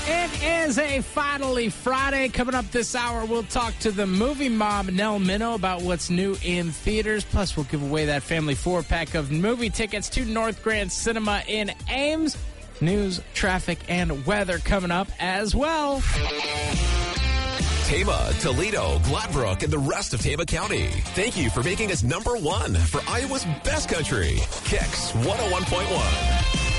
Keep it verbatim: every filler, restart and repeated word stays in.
It is a finally Friday. Coming up this hour, we'll talk to the movie mom, Nell Minow, about what's new in theaters. Plus, we'll give away that family four-pack of movie tickets to North Grand Cinema in Ames. News, traffic, and weather coming up as well. Tama, Toledo, Gladbrook, and the rest of Tama County. Thank you for making us number one for Iowa's best country. Kicks one oh one point one.